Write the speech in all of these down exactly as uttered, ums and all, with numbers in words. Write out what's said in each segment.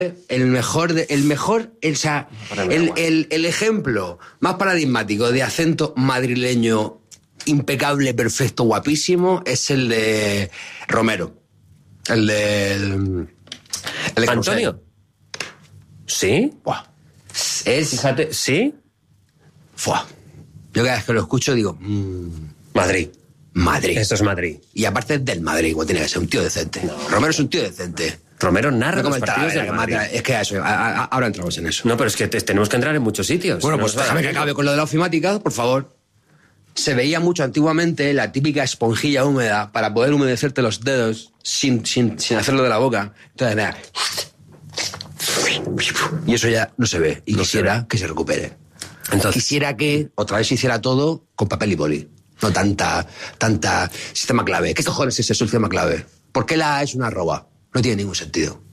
El mejor, de, el mejor, el, o sea, el, el, el ejemplo más paradigmático de acento madrileño impecable, perfecto, guapísimo, es el de Romero. El de... El, el de ¿Antonio? ¿Sí? Buah. Es, fíjate, ¿sí? Fuah. Yo cada vez que lo escucho digo... Mmm, Madrid. Madrid. Esto es Madrid. Y aparte es del Madrid, como tiene que ser un tío decente. No. Romero es un tío decente. Romero narra no los partidos del Madrid. Es que eso, a, a, ahora entramos en eso. No, pero es que te, tenemos que entrar en muchos sitios. Bueno, no pues déjame que acabe con lo de la ofimática, por favor. Se veía mucho antiguamente la típica esponjilla húmeda para poder humedecerte los dedos sin, sin, sin hacerlo de la boca. Entonces, nada. Y eso ya no se ve. Y no quisiera se ve. que se recupere. Entonces, quisiera que otra vez se hiciera todo con papel y boli. No tanta, tanta sistema clave. ¿Qué cojones es eso, el sistema clave? ¿Por qué la A es una arroba? No tiene ningún sentido.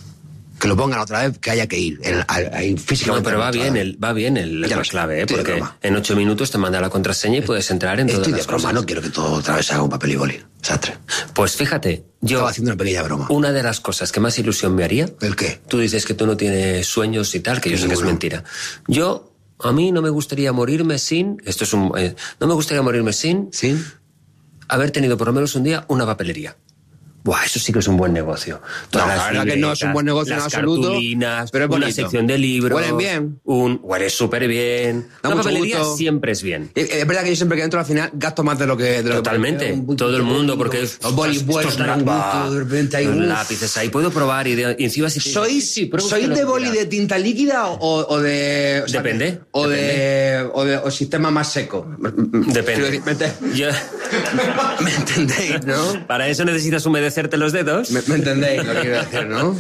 Que lo pongan otra vez, que haya que ir. El, el, el, físicamente. No, pero va bien, el, va bien el, la clave, ¿eh? Porque en ocho minutos te manda la contraseña y puedes entrar en todas Estoy las de broma, cosas. No quiero que todo otra vez se haga un papel y boli. Desastre. Pues fíjate, yo... Estaba haciendo una pequeña broma. Una de las cosas que más ilusión me haría... ¿El qué? Tú dices que tú no tienes sueños y tal, que yo sé que es mentira. Yo, a mí no me gustaría morirme sin... Esto es un... Eh, no me gustaría morirme sin... ¿Sin? Haber tenido por lo menos un día una papelería. Buah, eso sí que es un buen negocio. Todas no, la verdad que no es un buen negocio en absoluto. Cartulinas, pero es una sección de libros. Huelen bien. Un, huele súper bien. Da una mucho papelería gusto. Siempre es bien. Es, es verdad que yo siempre que entro al final gasto más de lo que... De lo Totalmente. Que Todo el mundo, porque... Los bolis buenos, de repente hay los uf. lápices ahí. Puedo probar y, de, y encima si... ¿Sois, sí, ¿sois de boli de tinta líquida o, o de... O sea, depende. O depende. de... O de o sistema más seco. Depende. ¿Me, Yo... ¿Me entendéis, no? Para eso necesitas humedecerte los dedos. ¿Me, me entendéis lo que quiero decir, no?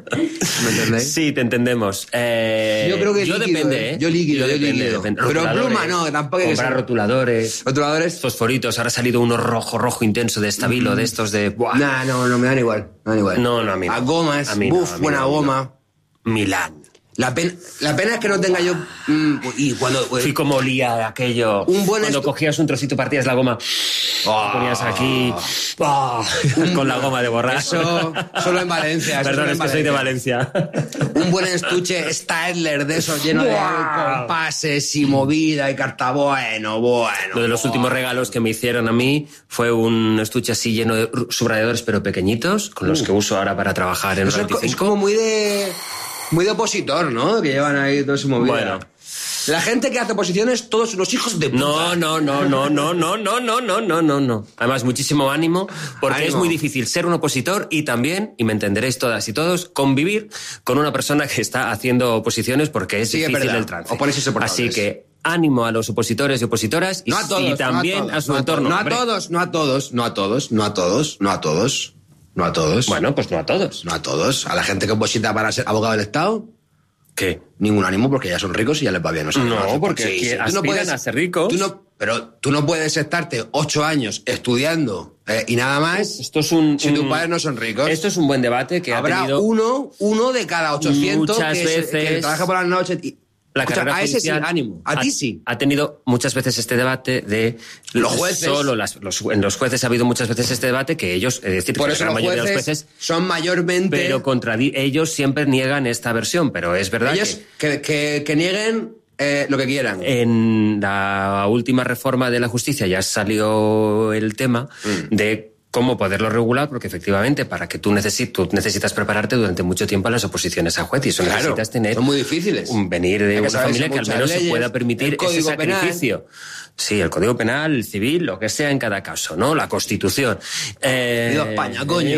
¿Me entendéis? Sí, te entendemos. Eh, yo creo que yo líquido, depende, ¿eh? Yo líquido, yo, yo depende, líquido. depende. Pero pluma no, tampoco hay que comprar ser... rotuladores. Rotuladores. Fosforitos. Ahora ha salido uno rojo, rojo intenso de Stabilo, mm. de estos de... Buah. Nah, no, no, me dan igual. Me dan igual. No, no, a mí no. A gomas, a mí buf, no, a mí buena no, goma. No. Milán. La pena, la pena es que no tenga yo... Mmm, y cuando... Fui como olía aquello. Un buen cuando estu... cogías un trocito, partías la goma... Oh, ponías aquí... Oh, con la goma de borrar. Eso solo en Valencia. Eso Perdón, en es que Valencia. soy de Valencia. Un buen estuche Stadler de esos lleno de compases y movida y carta. Bueno, bueno. Uno de los bueno. últimos regalos que me hicieron a mí fue un estuche así lleno de subrayadores, pero pequeñitos, con los que uso ahora para trabajar en Eso veinticinco. es como muy de... Muy de opositor, ¿no? Que llevan ahí todo ese movida. Bueno. La gente que hace oposiciones, todos unos hijos de puta. No, no, no, no, no, no, no, no, no, no, no, no. Además, muchísimo ánimo, porque ánimo. Es muy difícil ser un opositor y también, y me entenderéis todas y todos, convivir con una persona que está haciendo oposiciones porque es sí, difícil es el trance. Así que ánimo a los opositores y opositoras y, no a todos, y también no a, todos, a su no entorno. No a todos, no a todos, no a todos, no a todos, no a todos, no a todos. Bueno, pues no a todos. No a todos. A la gente que oposita para ser abogado del Estado... ¿Qué? Ningún ánimo porque ya son ricos y ya les va bien. No, sé no porque sí, sí. Tú no puedes a ser ricos. Tú no, pero tú no puedes estarte ocho años estudiando eh, y nada más. Esto es un, si un, tus padres no son ricos. Esto es un buen debate que habrá ha tenido uno, uno de cada ochocientos muchas que, veces es, que trabaja por las noches. Y, la escucha, carrera a ese sí, ánimo. A ha, ti sí. Ha tenido muchas veces este debate de los jueces. Solo las, los, en los jueces ha habido muchas veces este debate que ellos, es decir, por que eso la los mayoría jueces, de los jueces son mayormente. Pero contra ellos siempre niegan esta versión, pero es verdad ellos que, que, que, que nieguen eh, lo que quieran. En la última reforma de la justicia ya salió el tema mm. de cómo poderlo regular, porque efectivamente para que tú, necesi- tú necesitas prepararte durante mucho tiempo a las oposiciones a juez y eso claro, necesitas tener son muy difíciles. Un, venir de una familia que al menos leyes, se pueda permitir ese sacrificio. Penal. Sí, el Código Penal, el civil, lo que sea en cada caso, ¿no? La Constitución. Eh, España, coño.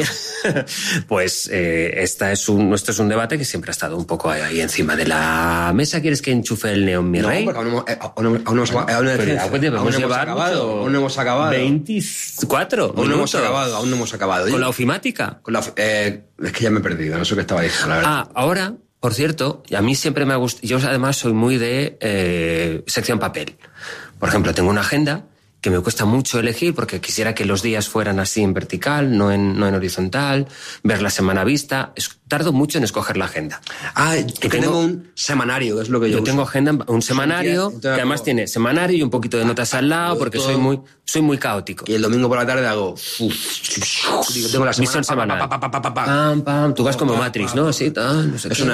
Pues eh, esta es un, esto es un debate que siempre ha estado un poco ahí encima de la mesa. ¿Quieres que enchufe el neón, mi no, rey? No, porque aún no, eh, aún no, aún no, aún no, aún no hemos acabado. Aún no hemos acabado. veinticuatro Aún no hemos acabado, aún no hemos acabado. ¿Con la ofimática? Con la, eh, es que ya me he perdido, no sé qué estaba diciendo, la verdad. Ah, ahora, por cierto, a mí siempre me ha gustado... Yo además soy muy de eh, sección papel. Por ejemplo, tengo una agenda que me cuesta mucho elegir porque quisiera que los días fueran así en vertical, no en, no en horizontal, ver la semana vista. Es, tardo mucho en escoger la agenda. Ah, yo tengo, tengo un semanario, es lo que yo Yo uso. tengo agenda, un semanario, que además hago... tiene semanario y un poquito de notas al lado, porque todo... soy muy soy muy caótico. Y el domingo por la tarde hago... Uf, digo, tengo la semana... Misión semanal. Pa, pa, pa, pa, pa, pa. Pam, pam. Tú vas como Matrix, ¿no? Así, tal, no sé qué.